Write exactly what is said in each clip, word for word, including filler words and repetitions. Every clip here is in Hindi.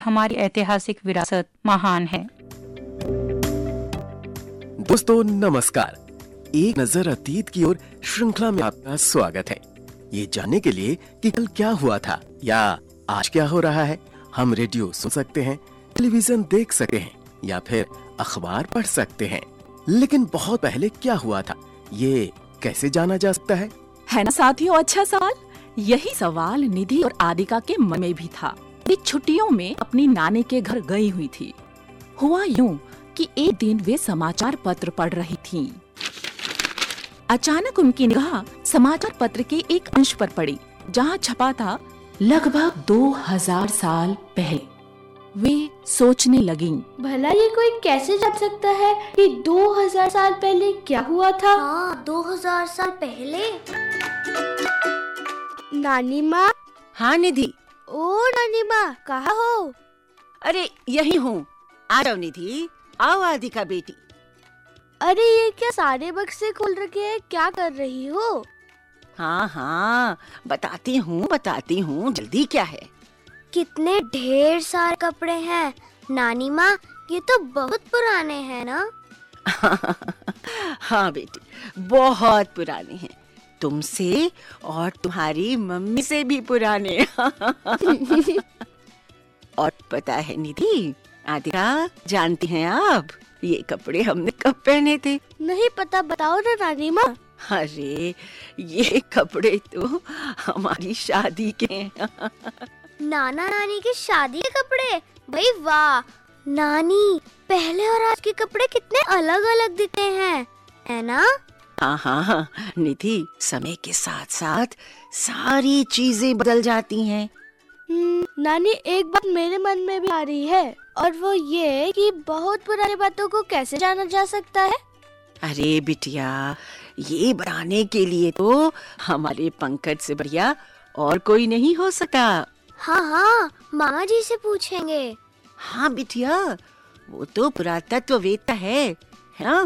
हमारी ऐतिहासिक विरासत महान है। दोस्तों नमस्कार, एक नजर अतीत की ओर श्रृंखला में आपका स्वागत है। ये जानने के लिए कि कल क्या हुआ था या आज क्या हो रहा है, हम रेडियो सुन सकते हैं, टेलीविजन देख सकते हैं या फिर अखबार पढ़ सकते हैं, लेकिन बहुत पहले क्या हुआ था ये कैसे जाना जा सकता है? है ना साथियों, अच्छा सवाल। यही सवाल निधि और आदिका के मन में भी था। वे छुट्टियों में अपनी नानी के घर गई हुई थी। हुआ यूं कि एक दिन वे समाचार पत्र पढ़ रही थीं। अचानक उनकी निगाह समाचार पत्र के एक अंश पर पड़ी, जहां छपा था लगभग दो हजार साल पहले। वे सोचने लगीं, भला ये कोई कैसे जान सकता है कि दो हजार साल पहले क्या हुआ था? हाँ, दो हजार साल पहले। नानी माँ। हाँ निधि। ओ नानी माँ, कहाँ हो? अरे यही हूँ, आ जाओ निधि, आओ आदिका बेटी। अरे ये क्या सारे बक्से खोल रखे हैं, क्या कर रही हो? हाँ हाँ बताती हूँ बताती हूँ, जल्दी क्या है? कितने ढेर सारे कपड़े हैं नानी माँ, ये तो बहुत पुराने हैं ना? हाँ बेटी, बहुत पुराने हैं, तुमसे और तुम्हारी मम्मी से भी पुराने। और पता है निधि, आदिका जानती हैं आप ये कपड़े हमने कब पहने थे? नहीं पता, बताओ ना नानी माँ। अरे ये कपड़े तो हमारी शादी के हैं। नाना नानी की शादी के कपड़े? भाई वाह नानी, पहले और आज के कपड़े कितने अलग अलग दिखते हैं, है ना? हाँ हाँ हाँ निधि, समय के साथ साथ सारी चीजें बदल जाती हैं। नानी, एक बात मेरे मन में भी आ रही है, और वो ये कि बहुत पुरानी बातों को कैसे जाना जा सकता है? अरे बिटिया, ये बताने के लिए तो हमारे पंकज से बढ़िया और कोई नहीं हो सकता। हाँ हाँ, मामा जी से पूछेंगे। हाँ बिटिया, वो तो पुरातत्ववेत्ता है, हाँ।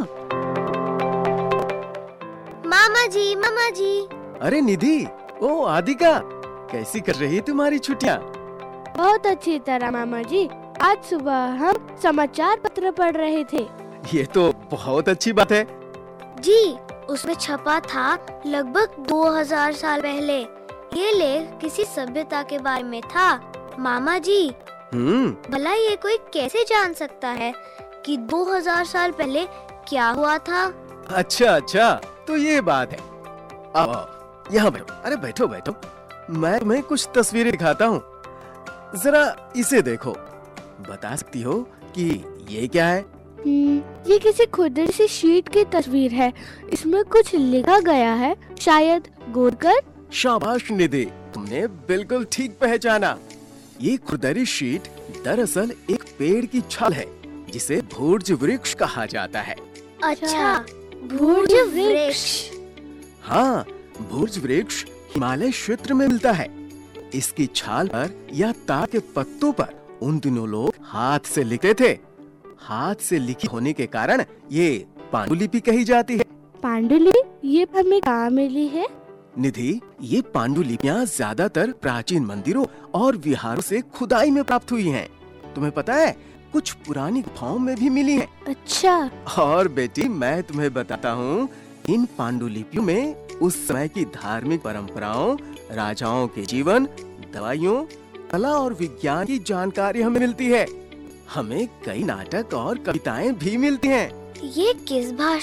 मामा जी, मामा जी। अरे निधि, ओ आदिका, कैसी कर रही तुम्हारी छुट्टियाँ? बहुत अच्छी तरह मामा जी। आज सुबह हम समाचार पत्र पढ़ रहे थे। ये तो बहुत अच्छी बात है जी। उसमें छपा था लगभग दो हजार साल पहले। ये लेख किसी सभ्यता के बारे में था। मामा जी, हम्म भला ये कोई कैसे जान सकता है कि दो हजार साल पहले क्या हुआ था? अच्छा अच्छा, तो ये बात है। अब यहाँ बैठो, अरे बैठो बैठो, मैं तुम्हें कुछ तस्वीरें दिखाता हूँ, जरा इसे देखो। बता सकती हो कि ये क्या है? ये किसी खुरदरी सी शीट की तस्वीर है। इसमें कुछ लिखा गया है, शायद गोरकर। शाबाश निधि, तुमने बिल्कुल ठीक पहचाना। ये खुरदरी शीट दरअसल एक पेड़ की छाल है, जिसे भूर्ज वृक्ष कहा जाता है। अच्छा, भूर्ज वृक्ष। हाँ, भूर्ज वृक्ष हिमालय क्षेत्र में मिलता है। इसकी छाल पर या ताड़ के पत्तों पर उन दिनों लोग हाथ से लिखते थे। हाथ से लिखी होने के कारण ये पांडुलिपि कही जाती है। पांडुलिपि? ये हमें कहाँ मिली है? निधि, ये पांडुलिपियाँ ज्यादातर प्राचीन मंदिरों और विहारों से खुदाई में प्राप्त हुई हैं। तुम्हें पता है, कुछ पुरानी गुफाओं में भी मिली हैं। अच्छा। और बेटी, मैं तुम्हें बताता हूँ, इन पांडुलिपियों में उस समय की धार्मिक परंपराओं, राजाओं के जीवन, दवाइयों, कला और विज्ञान की जानकारी हमें मिलती है। हमें कई नाटक और कविताएं भी मिलती हैं। ये किस भाषा